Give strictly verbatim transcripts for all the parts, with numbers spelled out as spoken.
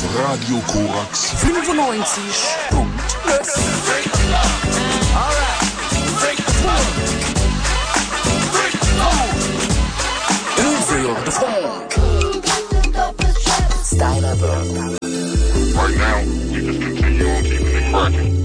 Radio Korax fünfundneunzig Punkt null. Für de Funk. Stylerbird. Right now, we just continue on keeping it cracking.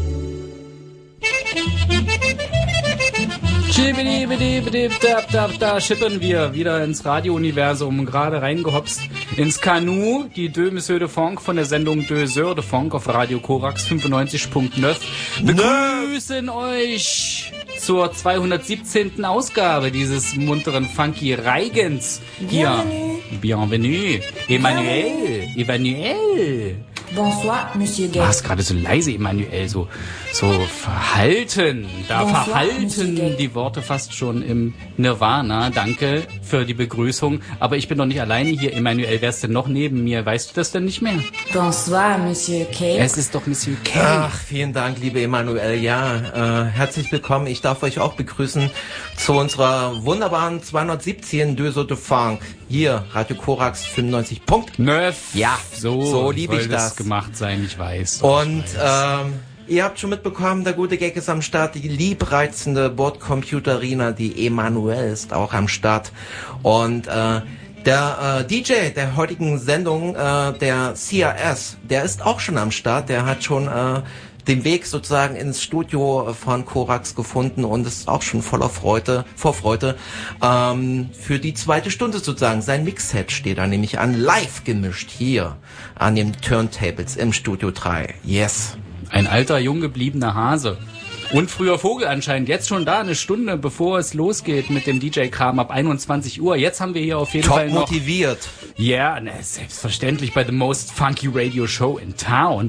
Da schippern wir wieder ins Radio-Universum, gerade reingehopst ins Kanu, die Deux Monsieur de Funk von der Sendung Deux Heures de Funk auf Radio Korax fünfundneunzig Punkt neun begrüßen euch zur zweihundertsiebzehnten Ausgabe dieses munteren Funky Reigens. Hier, bienvenue, Emmanuel, Emmanuel. Bonsoir, Monsieur Gay. Du warst gerade so leise, Emmanuel, so, so verhalten. Da Bonsoir, verhalten die Worte fast schon im Nirvana. Danke für die Begrüßung. Aber ich bin doch nicht alleine hier, Emmanuel. Wer ist denn noch neben mir? Weißt du das denn nicht mehr? Bonsoir, Monsieur Kay. Es ist doch Monsieur Kay. Ach, vielen Dank, liebe Emmanuel. Ja, äh, herzlich willkommen. Ich darf euch auch begrüßen zu unserer wunderbaren zweihundertsiebzehn Deux Heures de Funk. Hier, Radio Korax fünfundneunzig Punkt neun. Ja, so, so liebe ich soll das. gemacht sein, ich weiß. Und ich weiß. Ähm, ihr habt schon mitbekommen, der gute Gag ist am Start. Die liebreizende Bordcomputerina, die Emmanuel, ist auch am Start. Und äh, der äh, D J der heutigen Sendung, äh, der C R S, der ist auch schon am Start. Der hat schon äh, den Weg sozusagen ins Studio von Korax gefunden und ist auch schon voller Freude, Vorfreude ähm, für die zweite Stunde sozusagen. Sein Mixset steht da nämlich an, live gemischt hier an den Turntables im Studio drei. Yes. Ein alter, jung gebliebener Hase. Und früher Vogel anscheinend. Jetzt schon da, eine Stunde, bevor es losgeht mit dem D J-Kram ab einundzwanzig Uhr. Jetzt haben wir hier auf jeden Top Fall noch... motiviert. Ja, yeah, ne, selbstverständlich bei The Most Funky Radio Show in Town.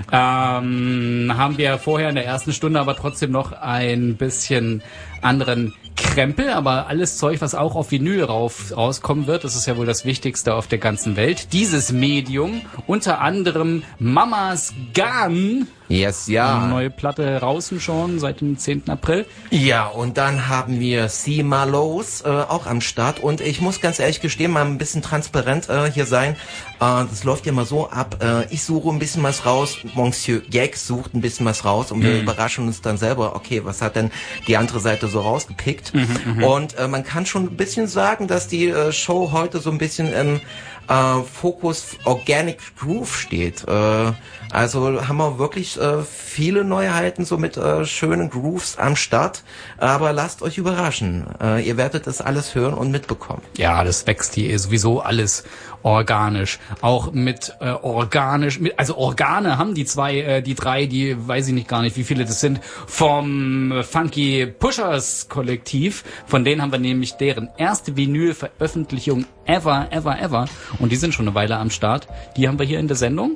Ähm, haben wir vorher in der ersten Stunde aber trotzdem noch ein bisschen anderen Krempel, aber alles Zeug, was auch auf Vinyl rauf, rauskommen wird, das ist ja wohl das Wichtigste auf der ganzen Welt. Dieses Medium, unter anderem Mamas Gun. Yes, ja. Eine neue Platte draußen schon seit dem zehnten April. Ja, und dann haben wir C. Malos äh, auch am Start. Und ich muss ganz ehrlich gestehen, mal ein bisschen transparent äh, hier sein. Äh, das läuft ja mal so ab. Äh, ich suche ein bisschen was raus. Monsieur Gag sucht ein bisschen was raus. Und wir mhm. überraschen uns dann selber. Okay, was hat denn die andere Seite so rausgepickt? Mhm, und äh, man kann schon ein bisschen sagen, dass die äh, Show heute so ein bisschen im äh, Fokus Organic Groove steht. Äh, also haben wir wirklich äh, viele Neuheiten so mit äh, schönen Grooves am Start. Aber lasst euch überraschen. Äh, ihr werdet das alles hören und mitbekommen. Ja, das wächst hier sowieso alles organisch. Auch mit äh, organisch, mit, also Organe haben die zwei, äh, die drei, die weiß ich nicht gar nicht, wie viele das sind, vom Funky Pushers Kollektiv. Von denen haben wir nämlich deren erste Vinyl-Veröffentlichung ever, ever, ever. Und die sind schon eine Weile am Start. Die haben wir hier in der Sendung.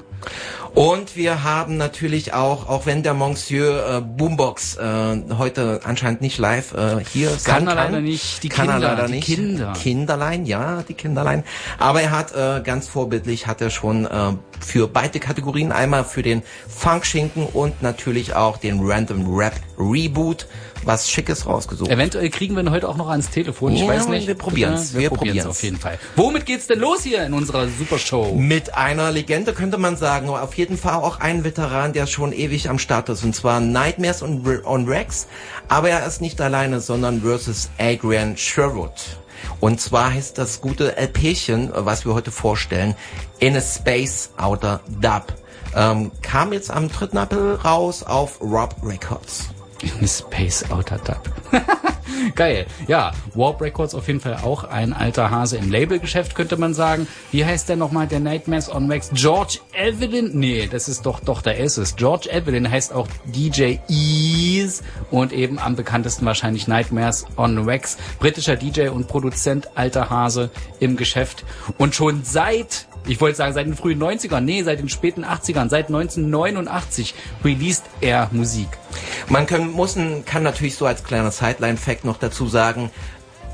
Und wir haben natürlich auch, auch wenn der Monsieur äh, Boombox äh, heute anscheinend nicht live äh, hier kann sein er kann. leider nicht. Die kann Kinder, er leider die nicht. Kinder. Kinderlein, ja, die Kinderlein. Aber er hat äh, ganz vorbildlich, hat er schon äh, für beide Kategorien, einmal für den Funkschinken und natürlich auch den Random Rap Reboot, was Schickes rausgesucht. Eventuell kriegen wir ihn heute auch noch ans Telefon, ich ja, weiß nicht. Wir probieren's. Wir, wir probieren's probieren's auf jeden Fall. Womit geht's denn los hier in unserer Supershow? Mit einer Legende könnte man sagen, auf jeden Fall auch ein Veteran, der schon ewig am Start ist, und zwar Nightmares on, on Rex, aber er ist nicht alleine, sondern versus Adrian Sherwood. Und zwar heißt das gute L P'chen, was wir heute vorstellen, In a Space Outer Dub. Ähm, kam jetzt am dritten April raus auf Rob Records. In a Space Outer Dub. Geil. Ja, Warp Records auf jeden Fall auch ein alter Hase im Labelgeschäft, könnte man sagen. Wie heißt der nochmal, der Nightmares on Wax? George Evelyn? Nee, das ist doch, doch, da ist es. George Evelyn heißt auch D J Ease und eben am bekanntesten wahrscheinlich Nightmares on Wax. Britischer D J und Produzent, alter Hase im Geschäft. Und schon seit, ich wollte sagen, seit den frühen neunzigern, nee, seit den späten achtzigern, seit neunzehnhundertneunundachtzig released er Musik. Man kann, muss, kann natürlich so als kleiner Sideline-Fact noch dazu sagen,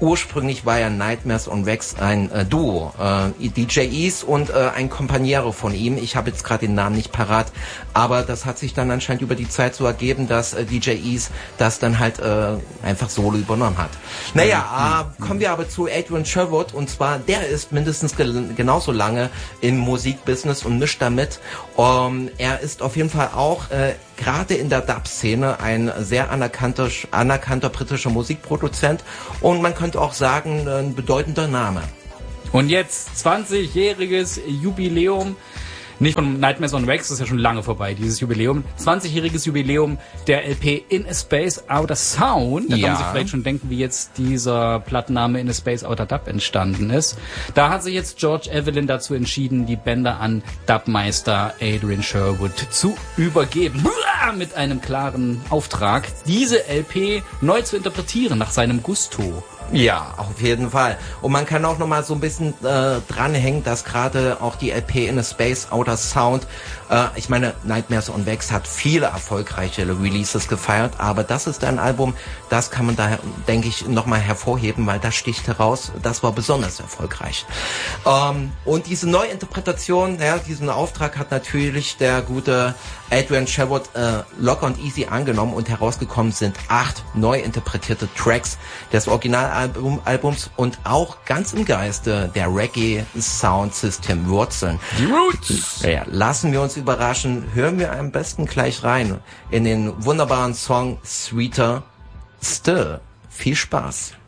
Ursprünglich war ja Nightmares on Wax ein äh, Duo, äh, D J Ease und äh, ein Kompaniero von ihm. Ich habe jetzt gerade den Namen nicht parat, aber das hat sich dann anscheinend über die Zeit so ergeben, dass äh, D J Ease das dann halt äh, einfach solo übernommen hat. Naja, äh, kommen wir aber zu Adrian Sherwood, und zwar der ist mindestens ge- genauso lange im Musikbusiness und mischt damit. Um, er ist auf jeden Fall auch äh, gerade in der Dub-Szene ein sehr anerkannter, anerkannter britischer Musikproduzent und man könnte auch sagen, ein bedeutender Name. Und jetzt zwanzigjähriges Jubiläum. Nicht von Nightmares on Wax, das ist ja schon lange vorbei, dieses Jubiläum. zwanzigjähriges Jubiläum der L P In a Space Outer Sound. Da ja. kann man sich vielleicht schon denken, wie jetzt dieser Plattenname In a Space Outer Dub entstanden ist. Da hat sich jetzt George Evelyn dazu entschieden, die Bänder an Dubmeister Adrian Sherwood zu übergeben. Mit einem klaren Auftrag, diese L P neu zu interpretieren nach seinem Gusto. Ja, auf jeden Fall. Und man kann auch noch mal so ein bisschen äh, dranhängen, dass gerade auch die L P In a Space Outer Sound, äh, ich meine, Nightmares on Wax hat viele erfolgreiche Releases gefeiert, aber das ist ein Album, das kann man da, denke ich, noch mal hervorheben, weil das sticht heraus, das war besonders erfolgreich. Ähm, und diese Neuinterpretation, ja, diesen Auftrag hat natürlich der gute Adrian Sherwood äh, locker und easy angenommen und herausgekommen sind acht neu interpretierte Tracks des Originalalbums Album, und auch ganz im Geiste der Reggae Sound System Wurzeln. Die Roots! Ja, ja, lassen wir uns überraschen, hören wir am besten gleich rein in den wunderbaren Song Sweeter Still. Viel Spaß!